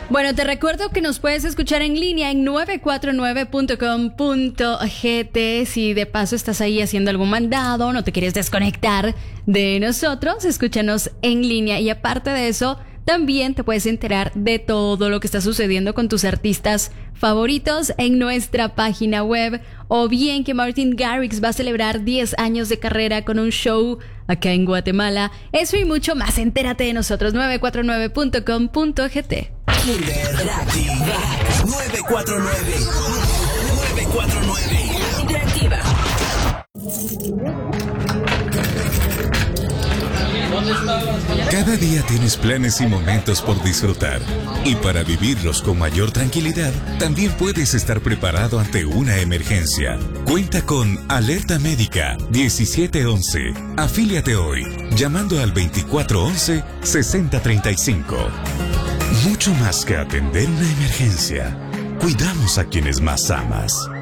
Bueno, te recuerdo que nos puedes escuchar en línea en 949.com.gt. Si de paso estás ahí haciendo algún mandado, no te quieres desconectar de nosotros, escúchanos en línea. Y aparte de eso, también te puedes enterar de todo lo que está sucediendo con tus artistas favoritos en nuestra página web, o bien que Martin Garrix va a celebrar 10 años de carrera con un show acá en Guatemala. Eso y mucho más, entérate de nosotros, 949.com.gt. 949 Interactiva. Cada día tienes planes y momentos por disfrutar. Y para vivirlos con mayor tranquilidad, también puedes estar preparado ante una emergencia. Cuenta con Alerta Médica 1711. Afíliate hoy, llamando al 2411-6035. Mucho más que atender una emergencia, cuidamos a quienes más amas.